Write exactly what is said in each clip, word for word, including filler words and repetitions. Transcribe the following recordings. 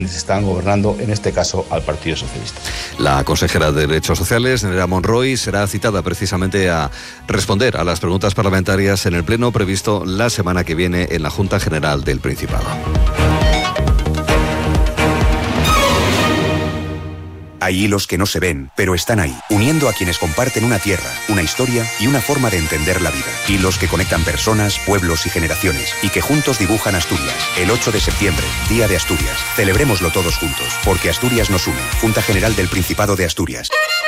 están gobernando, en este caso, al Partido Socialista. La consejera de Derechos Sociales, Nerea Monroy, será citada precisamente a responder a las preguntas parlamentarias en el pleno previsto la semana que viene en la Junta General del Principado. Hay hilos que no se ven, pero están ahí, uniendo a quienes comparten una tierra, una historia y una forma de entender la vida. Hilos que conectan personas, pueblos y generaciones, y que juntos dibujan Asturias. El ocho de septiembre, Día de Asturias. Celebrémoslo todos juntos, porque Asturias nos une. Junta General del Principado de Asturias.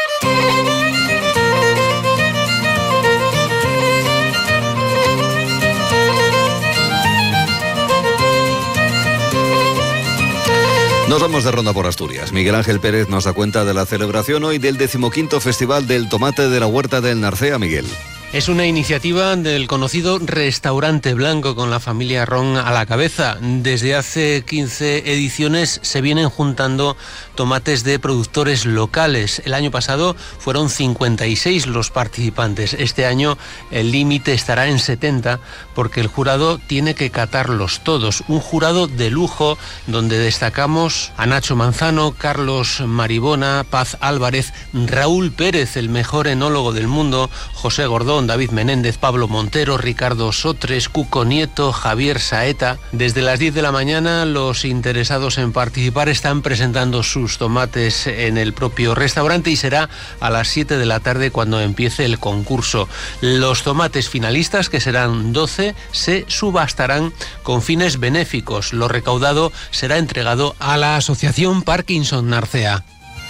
Nos vamos de ronda por Asturias. Miguel Ángel Pérez nos da cuenta de la celebración hoy del decimoquinto Festival del Tomate de la Huerta del Narcea. Miguel. Es una iniciativa del conocido Restaurante Blanco, con la familia Ron a la cabeza. Desde hace quince ediciones se vienen juntando tomates de productores locales. El año pasado fueron cincuenta y seis los participantes. Este año el límite estará en setenta, porque el jurado tiene que catarlos todos. Un jurado de lujo donde destacamos a Nacho Manzano, Carlos Maribona, Paz Álvarez, Raúl Pérez, el mejor enólogo del mundo, José Gordón, David Menéndez, Pablo Montero, Ricardo Sotres, Cuco Nieto, Javier Saeta. Desde las diez de la mañana los interesados en participar están presentando sus tomates en el propio restaurante y será a las siete de la tarde cuando empiece el concurso. Los tomates finalistas, que serán doce, se subastarán con fines benéficos. Lo recaudado será entregado a la Asociación Parkinson Narcea.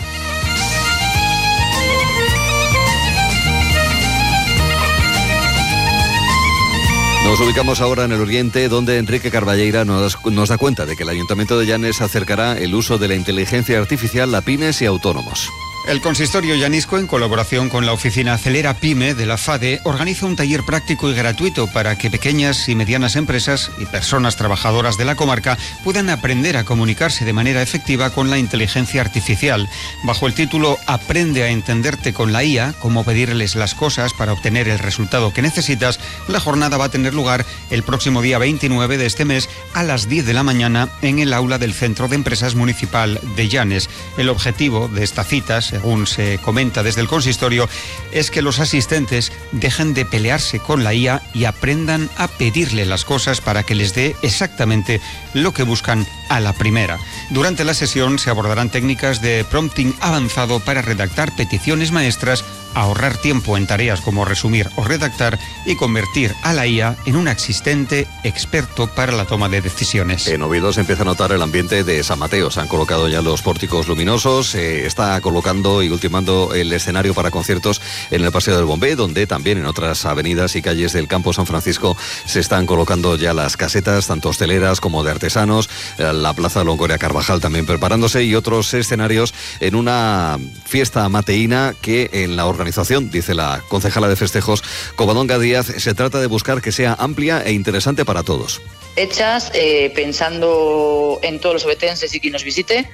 Nos ubicamos ahora en el Oriente, donde Enrique Carballeira nos, nos da cuenta de que el Ayuntamiento de Llanes acercará el uso de la inteligencia artificial a pymes y autónomos. El consistorio llanisco, en colaboración con la oficina Acelera Pyme de la FADE, organiza un taller práctico y gratuito para que pequeñas y medianas empresas y personas trabajadoras de la comarca puedan aprender a comunicarse de manera efectiva con la inteligencia artificial. Bajo el título Aprende a entenderte con la I A, cómo pedirles las cosas para obtener el resultado que necesitas, la jornada va a tener lugar el próximo día veintinueve de este mes a las diez de la mañana en el aula del Centro de Empresas Municipal de Llanes. El objetivo de esta cita, según se comenta desde el consistorio, es que los asistentes dejen de pelearse con la I A y aprendan a pedirle las cosas para que les dé exactamente lo que buscan a la primera. Durante la sesión se abordarán técnicas de prompting avanzado para redactar peticiones maestras, ahorrar tiempo en tareas como resumir o redactar y convertir a la I A en un asistente experto para la toma de decisiones. En Oviedo se empieza a notar el ambiente de San Mateo. Se han colocado ya los pórticos luminosos, se eh, está colocando y ultimando el escenario para conciertos en el Paseo del Bombé, donde también en otras avenidas y calles del Campo San Francisco se están colocando ya las casetas, tanto hosteleras como de artesanos, la Plaza Longoria Carvajal también preparándose, y otros escenarios en una fiesta mateína que en la organización, dice la concejala de festejos, Covadonga Díaz, se trata de buscar que sea amplia e interesante para todos. Hechas eh, pensando en todos los obetenses y quien nos visite,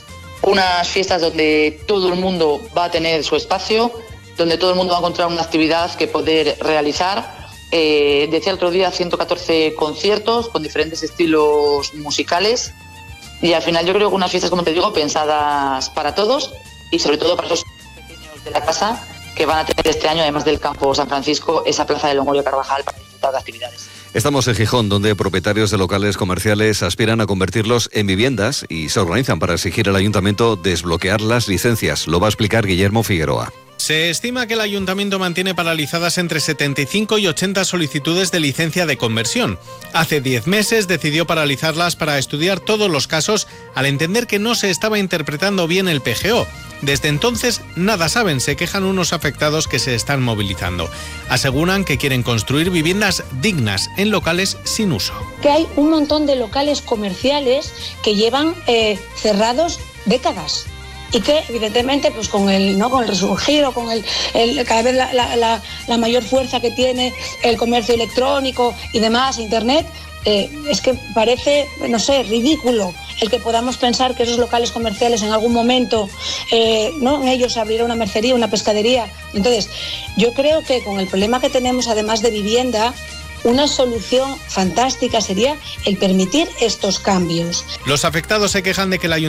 unas fiestas donde todo el mundo va a tener su espacio, donde todo el mundo va a encontrar una actividad que poder realizar. Eh, decía el otro día, ciento catorce conciertos con diferentes estilos musicales, y al final yo creo que unas fiestas, como te digo, pensadas para todos y sobre todo para esos pequeños de la casa que van a tener este año, además del Campo San Francisco, esa plaza de Longoria Carvajal para disfrutar de actividades. Estamos en Gijón, donde propietarios de locales comerciales aspiran a convertirlos en viviendas y se organizan para exigir al ayuntamiento desbloquear las licencias. Lo va a explicar Guillermo Figueroa. Se estima que el ayuntamiento mantiene paralizadas entre setenta y cinco y ochenta solicitudes de licencia de conversión. Hace diez meses decidió paralizarlas para estudiar todos los casos, al entender que no se estaba interpretando bien el P G O. Desde entonces nada saben, se quejan unos afectados que se están movilizando. Aseguran que quieren construir viviendas dignas en locales sin uso. Que hay un montón de locales comerciales que llevan eh, cerrados décadas. Y que evidentemente pues con el no con el resurgir o con el, el cada vez la, la, la, la mayor fuerza que tiene el comercio electrónico y demás, internet, eh, es que parece, no sé, ridículo el que podamos pensar que esos locales comerciales en algún momento eh, no en ellos se abrirá una mercería, una pescadería. Entonces yo creo que con el problema que tenemos, además de vivienda, una solución fantástica sería el permitir estos cambios. Los afectados se quejan de que el ayuntamiento